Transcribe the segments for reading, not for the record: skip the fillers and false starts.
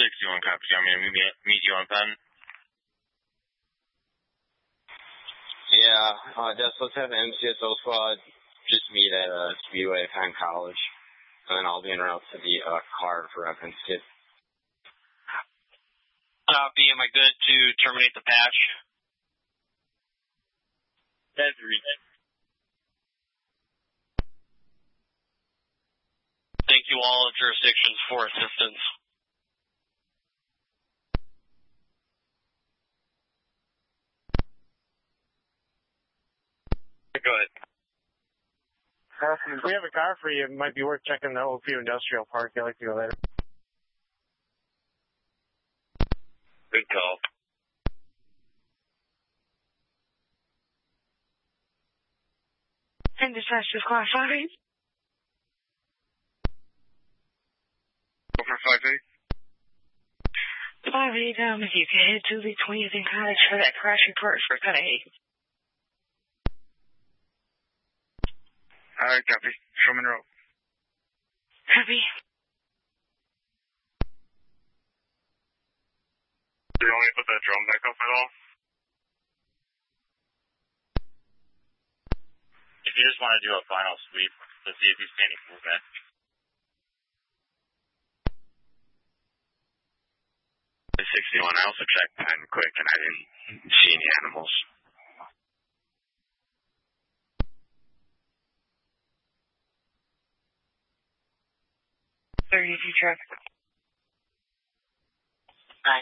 61 copy. Do you want me to meet you on Penn? Yeah, let's have an MCSO squad just meet at Speedway Penn College. And then I'll be en route to the car for Evans Kid. Copy. Am I good to terminate the patch? 10-3. Thank you all jurisdictions for assistance. Go ahead. If we have a car for you, it might be worth checking the OPU Industrial Park. I'd like to go there. Good call. And dispatch is class 5. Go for 5-8. 5-8, if you can head to the 20th and Cottage for that crash report for cut 8. Alright, copy. Show Monroe. Copy. Do you want me to put that drone back up at all? If you just want to do a final sweep to see if you see any movement. The 61, I also checked Penn quick and I didn't see any animals. Traffic. Hi.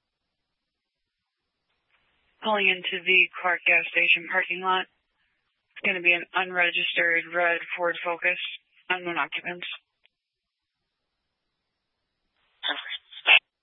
Pulling into the Clark gas station parking lot. It's going to be an unregistered red Ford Focus, unknown occupants.